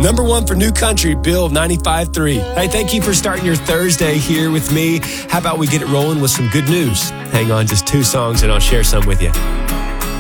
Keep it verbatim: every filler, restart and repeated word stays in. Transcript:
Number one for New Country, Bill ninety-five three. Hey, thank you for starting your Thursday here with me. How about we get it rolling with some good news? Hang on just two songs and I'll share some with you.